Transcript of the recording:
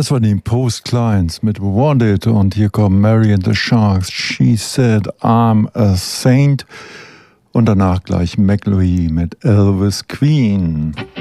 Das war die Post Clients mit Wanted und hier kommen Mary and the Sharks, She Said I'm a Saint und danach gleich McLuhy mit Elvis Queen.